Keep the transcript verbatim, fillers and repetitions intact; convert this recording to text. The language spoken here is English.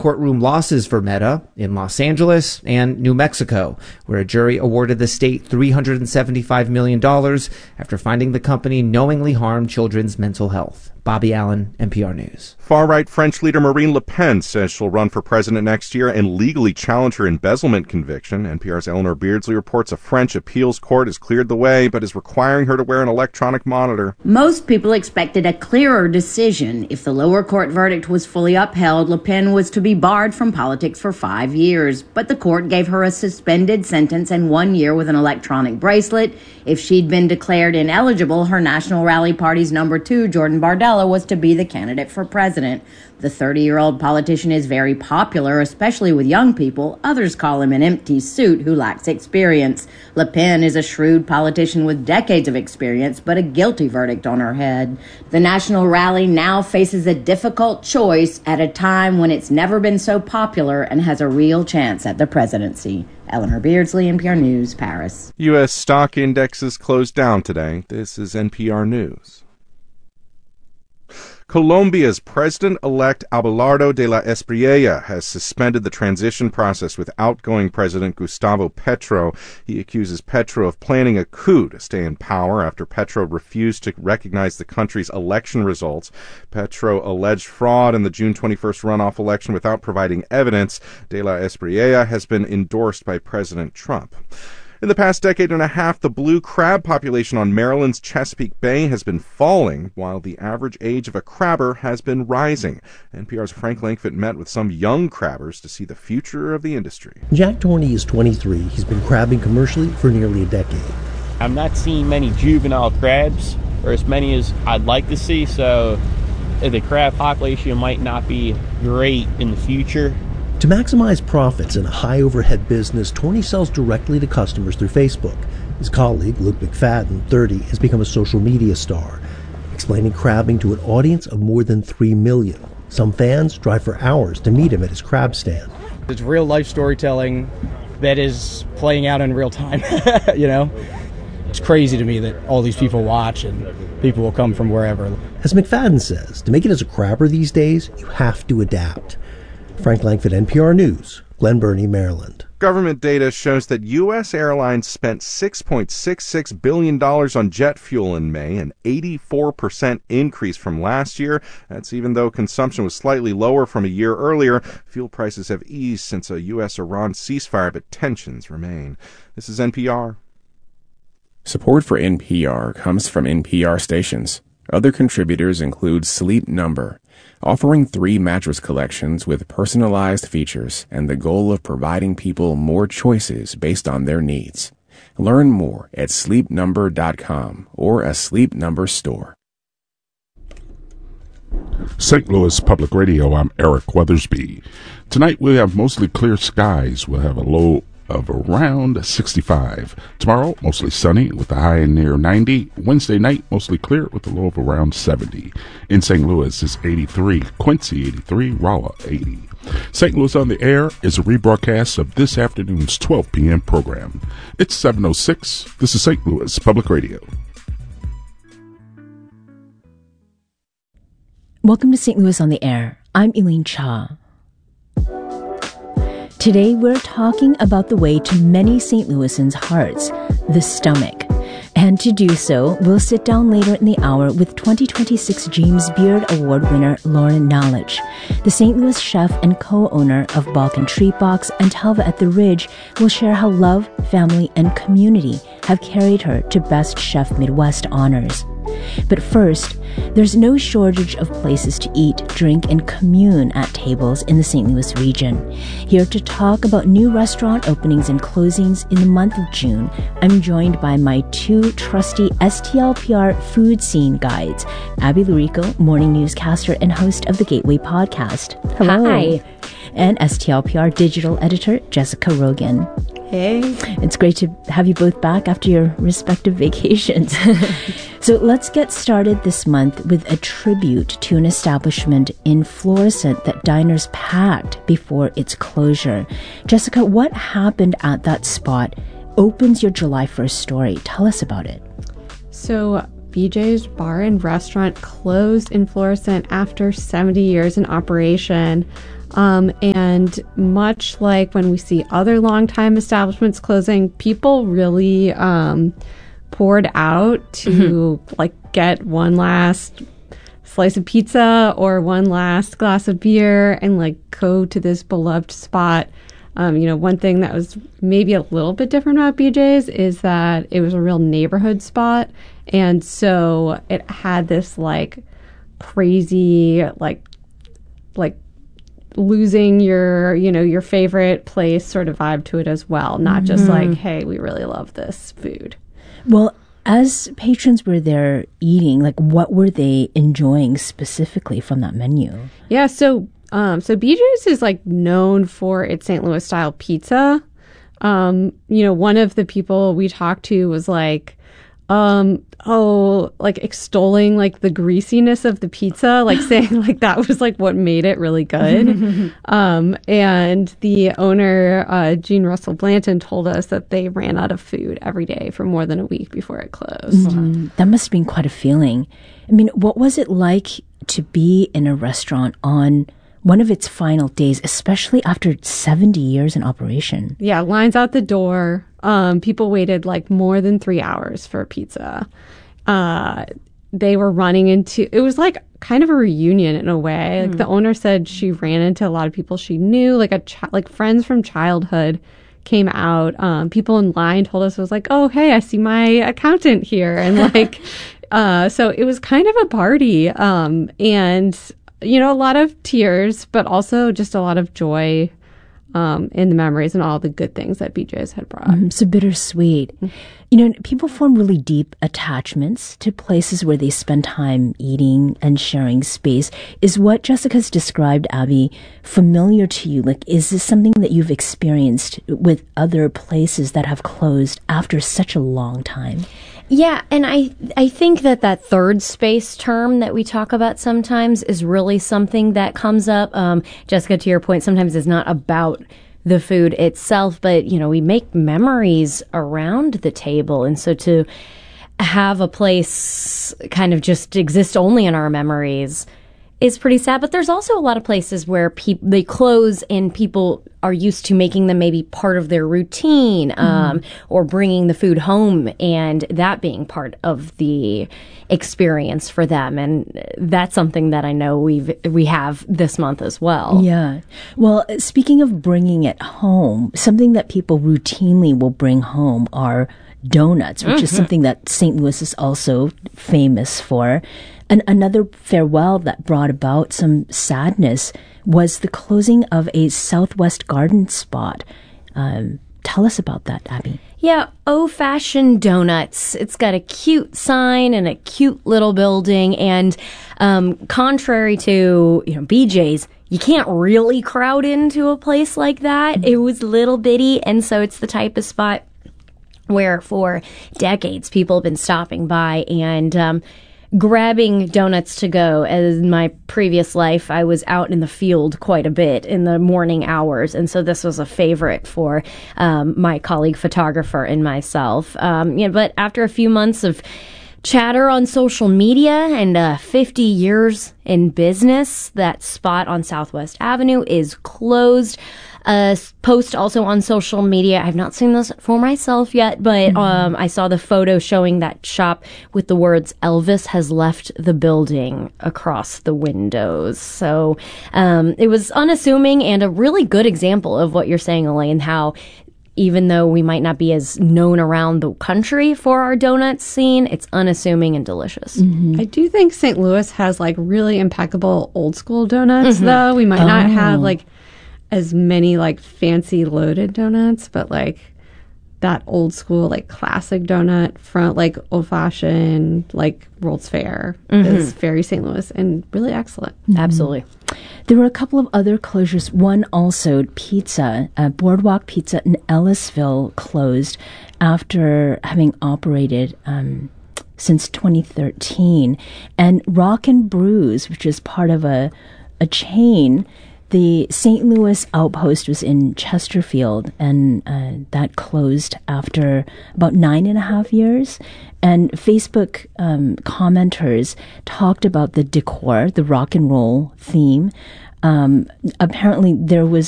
courtroom losses for Meta in Los Angeles and New Mexico, where a jury awarded the state three hundred seventy-five million dollars after finding the company knowingly harmed children's mental health. Bobby Allen, N P R News. Far-right French leader Marine Le Pen says she'll run for president next year and legally challenge her embezzlement conviction. N P R's Eleanor Beardsley reports a French appeals court has cleared the way, but is requiring her to wear an electronic monitor. Most people expected a clearer decision. If the lower court verdict was fully upheld, Le Pen was to be barred from politics for five years. But the court gave her a suspended sentence and one year with an electronic bracelet. If she'd been declared ineligible, her National Rally Party's number two, Jordan Bardella, was to be the candidate for president. The thirty-year-old politician is very popular, especially with young people. Others call him an empty suit who lacks experience. Le Pen is a shrewd politician with decades of experience, but a guilty verdict on her head. The National Rally now faces a difficult choice at a time when it's never been so popular and has a real chance at the presidency. Eleanor Beardsley, N P R News, Paris. U S stock indexes closed down today. This is N P R News. Colombia's President-elect Abelardo de la Espriella has suspended the transition process with outgoing President Gustavo Petro. He accuses Petro of planning a coup to stay in power after Petro refused to recognize the country's election results. Petro alleged fraud in the June twenty-first runoff election without providing evidence. De la Espriella has been endorsed by President Trump. In the past decade and a half, the blue crab population on Maryland's Chesapeake Bay has been falling, while the average age of a crabber has been rising. N P R's Frank Langfitt met with some young crabbers to see the future of the industry. Jack Torney is twenty-three. He's been crabbing commercially for nearly a decade. I'm not seeing many juvenile crabs, or as many as I'd like to see, so the crab population might not be great in the future. To maximize profits in a high-overhead business, Torney sells directly to customers through Facebook. His colleague, Luke McFadden, thirty, has become a social media star, explaining crabbing to an audience of more than three million. Some fans drive for hours to meet him at his crab stand. It's real-life storytelling that is playing out in real time, you know? It's crazy to me that all these people watch and people will come from wherever. As McFadden says, to make it as a crabber these days, you have to adapt. Frank Langfitt, N P R News, Glen Burnie, Maryland. Government data shows that U S airlines spent six point six six billion dollars on jet fuel in May, an eighty-four percent increase from last year. That's even though consumption was slightly lower from a year earlier. Fuel prices have eased since a U S Iran ceasefire, but tensions remain. This is N P R. Support for N P R comes from N P R stations. Other contributors include Sleep Number, offering three mattress collections with personalized features and the goal of providing people more choices based on their needs. Learn more at sleep number dot com or a Sleep Number store. Saint Louis Public Radio, I'm Eric Weathersby. Tonight we have mostly clear skies. We'll have a low of around sixty-five. Tomorrow, mostly sunny with a high near ninety. Wednesday night, mostly clear with a low of around seventy. In Saint Louis is eighty-three. Quincy, eighty-three. Rolla, eighty. Saint Louis on the Air is a rebroadcast of this afternoon's twelve p.m. program. It's seven oh six. This is Saint Louis Public Radio. Welcome to Saint Louis on the Air. I'm Elaine Cha. Today, we're talking about the way to many Saint Louisans' hearts, the stomach. And to do so, we'll sit down later in the hour with twenty twenty-six James Beard Award winner Lauren Knowledge. The Saint Louis chef and co-owner of Balkan Treat Box and Helva at the Ridge will share how love, family, and community have carried her to Best Chef Midwest honors. But first, there's no shortage of places to eat, drink, and commune at tables in the Saint Louis region. Here to talk about new restaurant openings and closings in the month of June, I'm joined by my two trusty S T L P R food scene guides, Abby Lurico, morning newscaster and host of the Gateway podcast. Hello. Hi. And S T L P R digital editor, Jessica Rogan. Hey. It's great to have you both back after your respective vacations. So let's get started this month with a tribute to an establishment in Florissant that diners packed before its closure. Jessica, what happened at that spot opens your July first story? Tell us about it. So B J's Bar and Restaurant closed in Florissant after seventy years in operation. Um, and much like when we see other longtime establishments closing, people really um, poured out to mm-hmm. like get one last slice of pizza or one last glass of beer and like go to this beloved spot. Um, you know, one thing that was maybe a little bit different about B J's is that it was a real neighborhood spot. And so it had this like crazy, like, like, losing your, you know, your favorite place sort of vibe to it as well. Not mm-hmm. just like, hey, we really love this food. Well, as patrons were there eating, like what were they enjoying specifically from that menu? Yeah, so um, so B J's is like known for its Saint Louis style pizza. Um, you know, one of the people we talked to was like, um oh like extolling like the greasiness of the pizza, like saying like that was like what made it really good. um and the owner uh Jean Russell Blanton told us that they ran out of food every day for more than a week before it closed. Mm-hmm. That must have been quite a feeling. I mean, what was it like to be in a restaurant on one of its final days, especially after seventy years in operation? Yeah, lines out the door. Um, people waited like more than three hours for pizza. Uh, they were running into, it was like kind of a reunion in a way. Like mm. the owner said she ran into a lot of people she knew, like a chi- like friends from childhood came out. Um, people in line told us, it was like, oh, hey, I see my accountant here. And like, uh, so it was kind of a party. Um, and, you know, a lot of tears, but also just a lot of joy Um, in the memories and all the good things that B J's had brought. Mm, so bittersweet. Mm-hmm. You know, people form really deep attachments to places where they spend time eating and sharing space. Is what Jessica's described, Abby, familiar to you? Like, is this something that you've experienced with other places that have closed after such a long time? Yeah, and I I think that that third space term that we talk about sometimes is really something that comes up. Um, Jessica, to your point, sometimes it's not about the food itself, but, you know, we make memories around the table. And so to have a place kind of just exist only in our memories is pretty sad. But there's also a lot of places where pe- they close and people are used to making them maybe part of their routine, um, mm. or bringing the food home and that being part of the experience for them. And that's something that I know we've, we have this month as well. Yeah. Well, speaking of bringing it home, something that people routinely will bring home are donuts, which mm-hmm. is something that Saint Louis is also famous for. And another farewell that brought about some sadness was the closing of a Southwest Garden spot. Um, tell us about that, Abby. Yeah, O-Fashioned Donuts. It's got a cute sign and a cute little building. And um, contrary to, you know, B J's, you can't really crowd into a place like that. Mm-hmm. It was little bitty, and so it's the type of spot where for decades people have been stopping by and um, grabbing donuts to go. As in my previous life, I was out in the field quite a bit in the morning hours, and so this was a favorite for um, my colleague photographer and myself. Um, yeah, but after a few months of chatter on social media and uh, fifty years in business, that spot on Southwest Avenue is closed. A post also on social media. I've not seen this for myself yet, but mm-hmm. um, I saw the photo showing that shop with the words "Elvis has left the building" across the windows. So um, it was unassuming and a really good example of what you're saying, Elaine, how even though we might not be as known around the country for our donut scene, it's unassuming and delicious. Mm-hmm. I do think Saint Louis has like really impeccable old school donuts, mm-hmm. though. We might oh. not have like as many like fancy loaded donuts, but like that old school like classic donut front, like old fashioned, like World's Fair mm-hmm. is very Saint Louis and really excellent. Mm-hmm. Absolutely. There were a couple of other closures. One also, Pizza, uh, Boardwalk Pizza in Ellisville closed after having operated um, since twenty thirteen. And Rock and Brews, which is part of a a chain. The Saint Louis outpost was in Chesterfield, and uh, that closed after about nine and a half years. And Facebook um, commenters talked about the decor, the rock and roll theme, Um, apparently, there was